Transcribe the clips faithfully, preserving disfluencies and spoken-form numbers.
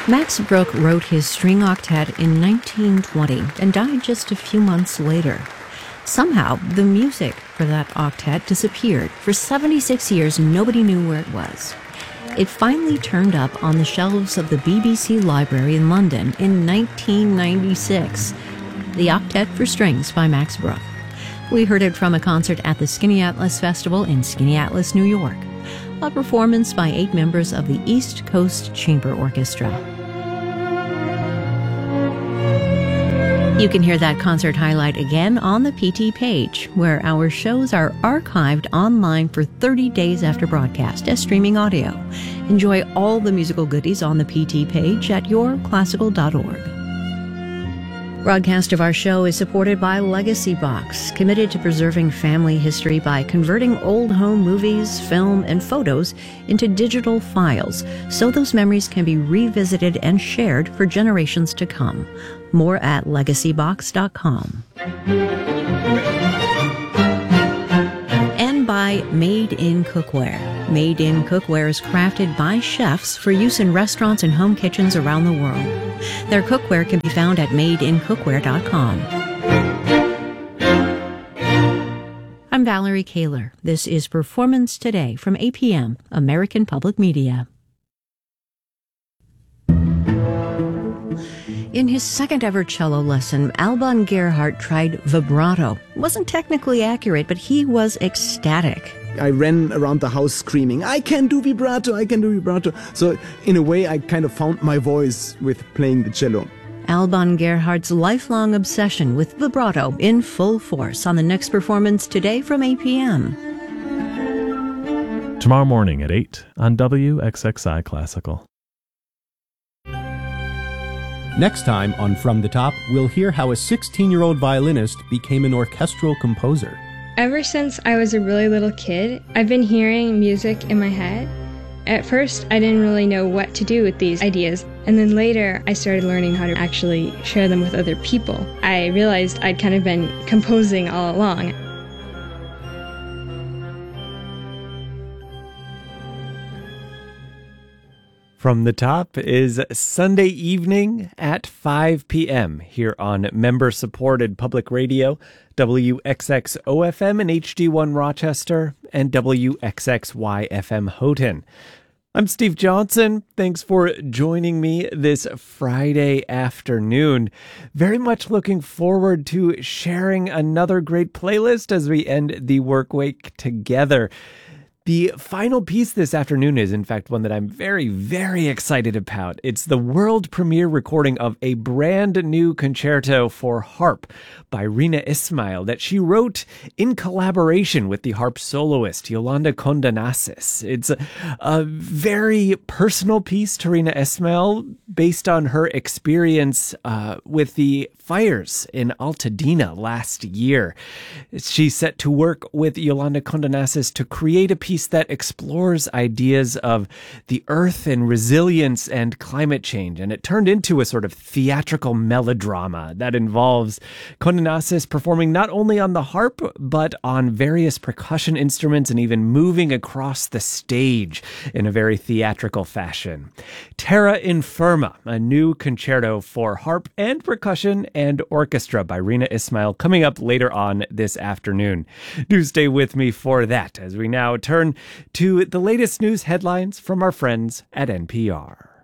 Max Bruch wrote his string octet in nineteen twenty and died just a few months later. Somehow, the music for that octet disappeared. For seventy-six years, nobody knew where it was. It finally turned up on the shelves of the B B C Library in London in nineteen ninety-six. The Octet for Strings by Max Bruch. We heard it from a concert at the Skinny Atlas Festival in Skinny Atlas, New York. A performance by eight members of the East Coast Chamber Orchestra. You can hear that concert highlight again on the P T page, where our shows are archived online for thirty days after broadcast as streaming audio. Enjoy all the musical goodies on the P T page at your classical dot org. Broadcast of our show is supported by Legacy Box, committed to preserving family history by converting old home movies, film, and photos into digital files, so those memories can be revisited and shared for generations to come. More at legacy box dot com. And by Made in Cookware. Made in Cookware is crafted by chefs for use in restaurants and home kitchens around the world. Their cookware can be found at made in cookware dot com. I'm Valerie Kaler. This is Performance Today from A P M, American Public Media. In his second ever cello lesson, Alban Gerhardt tried vibrato. It wasn't technically accurate, but he was ecstatic. I ran around the house screaming, I can do vibrato, I can do vibrato. So in a way, I kind of found my voice with playing the cello. Alban Gerhardt's lifelong obsession with vibrato in full force on the next Performance Today from A P M. Tomorrow morning at eight on W X X I Classical. Next time on From the Top, we'll hear how a sixteen-year-old violinist became an orchestral composer. Ever since I was a really little kid, I've been hearing music in my head. At first, I didn't really know what to do with these ideas, and then later I started learning how to actually share them with other people. I realized I'd kind of been composing all along. From the Top is Sunday evening at five p.m. here on member-supported public radio, W X X O F M and H D one Rochester, and W X X Y F M Houghton. I'm Steve Johnson. Thanks for joining me this Friday afternoon. Very much looking forward to sharing another great playlist as we end the work week together. The final piece this afternoon is, in fact, one that I'm very, very excited about. It's the world premiere recording of a brand new concerto for harp by Rina Ismail that she wrote in collaboration with the harp soloist Yolanda Kondanasis. It's a, a very personal piece to Rina Ismail based on her experience uh, with the fires in Altadena last year. She's set to work with Yolanda Kondanasis to create a piece that explores ideas of the earth and resilience and climate change. And it turned into a sort of theatrical melodrama that involves Kondanasis performing not only on the harp, but on various percussion instruments and even moving across the stage in a very theatrical fashion. Terra Infirma, a new concerto for harp and percussion and orchestra by Rina Ismail, coming up later on this afternoon. Do stay with me for that as we now turn to the latest news headlines from our friends at N P R.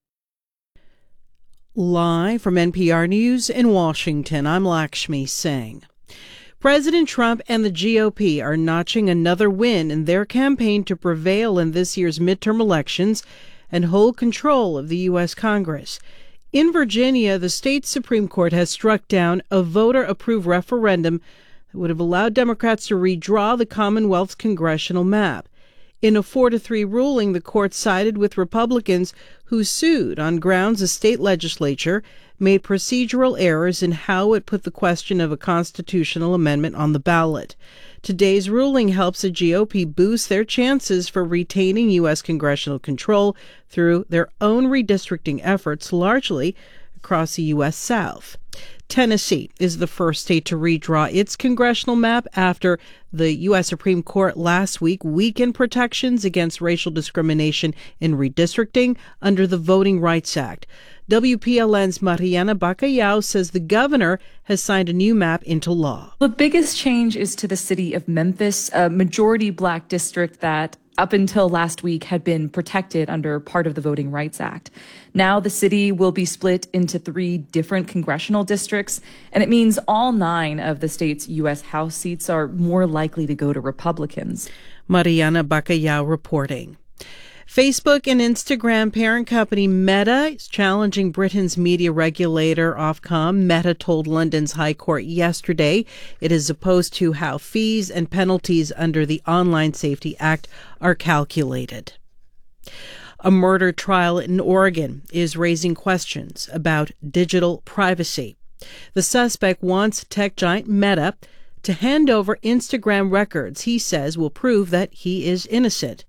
Live from N P R News in Washington, I'm Lakshmi Singh. President Trump and the G O P are notching another win in their campaign to prevail in this year's midterm elections and hold control of the U S Congress. In Virginia, the state Supreme Court has struck down a voter-approved referendum that would have allowed Democrats to redraw the Commonwealth's congressional map. In a four to three ruling, the court sided with Republicans who sued on grounds the state legislature made procedural errors in how it put the question of a constitutional amendment on the ballot. Today's ruling helps the G O P boost their chances for retaining U S congressional control through their own redistricting efforts, largely across the U S South. Tennessee is the first state to redraw its congressional map after the U S Supreme Court last week weakened protections against racial discrimination in redistricting under the Voting Rights Act. W P L N's Mariana Bacallao says the governor has signed a new map into law. The biggest change is to the city of Memphis, a majority black district that up until last week had been protected under part of the Voting Rights Act. Now the city will be split into three different congressional districts, and it means all nine of the state's U S House seats are more likely to go to Republicans. Mariana Bacallao reporting. Facebook and Instagram parent company Meta is challenging Britain's media regulator Ofcom. Meta told London's High Court yesterday it is opposed to how fees and penalties under the Online Safety Act are calculated. A murder trial in Oregon is raising questions about digital privacy. The suspect wants tech giant Meta to hand over Instagram records he says will prove that he is innocent.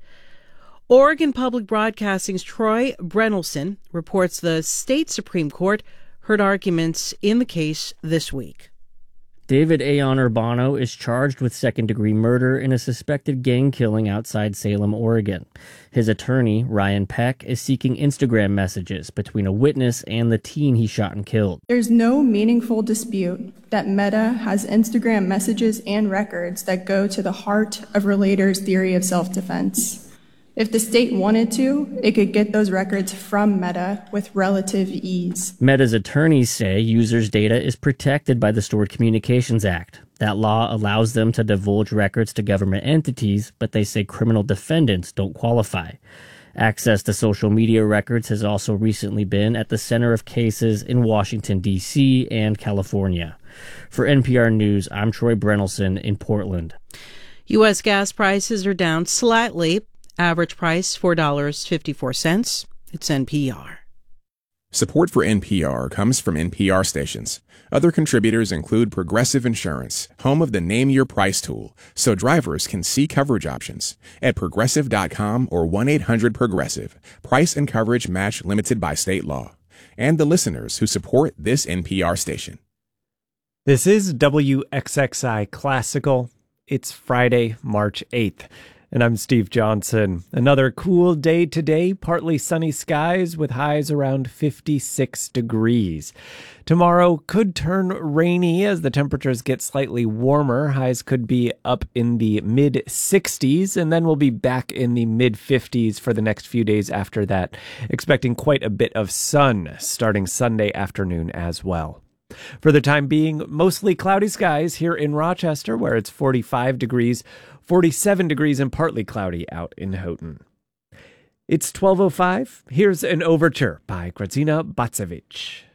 Oregon Public Broadcasting's Troy Brenelson reports the state Supreme Court heard arguments in the case this week. David Aon Urbano is charged with second-degree murder in a suspected gang killing outside Salem, Oregon. His attorney, Ryan Peck, is seeking Instagram messages between a witness and the teen he shot and killed. There's no meaningful dispute that Meta has Instagram messages and records that go to the heart of Relator's theory of self-defense. If the state wanted to, it could get those records from Meta with relative ease. Meta's attorneys say users' data is protected by the Stored Communications Act. That law allows them to divulge records to government entities, but they say criminal defendants don't qualify. Access to social media records has also recently been at the center of cases in Washington, D C and California. For N P R News, I'm Troy Brenelson in Portland. U S gas prices are down slightly. Average price four dollars and fifty-four cents. It's N P R. Support for N P R comes from N P R stations. Other contributors include Progressive Insurance, home of the Name Your Price tool, so drivers can see coverage options at progressive dot com or one eight hundred progressive. Price and coverage match limited by state law. And the listeners who support this N P R station. This is W X X I Classical. It's Friday, March eighth. And I'm Steve Johnson. Another cool day today, partly sunny skies with highs around fifty-six degrees. Tomorrow could turn rainy as the temperatures get slightly warmer. Highs could be up in the mid sixties, and then we'll be back in the mid fifties for the next few days after that, expecting quite a bit of sun starting Sunday afternoon as well. For the time being, mostly cloudy skies here in Rochester, where it's forty-five degrees, forty-seven degrees and partly cloudy out in Houghton. It's twelve oh five. Here's an overture by Grazina Batsevich.